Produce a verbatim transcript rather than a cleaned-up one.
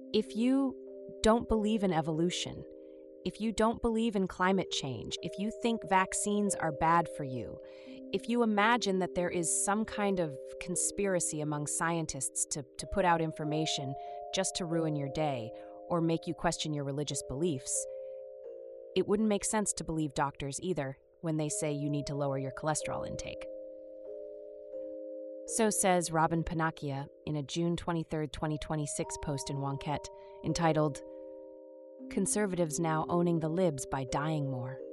If you don't believe in evolution, if you don't believe in climate change, if you think vaccines are bad for you, if you imagine that there is some kind of conspiracy among scientists to, to put out information just to ruin your day or make you question your religious beliefs, it wouldn't make sense to believe doctors either when they say you need to lower your cholesterol intake. So says Robin Panakia in a June twenty-third, twenty twenty-six post in Wonkette entitled, "Conservatives Now Owning the Libs by Dying More."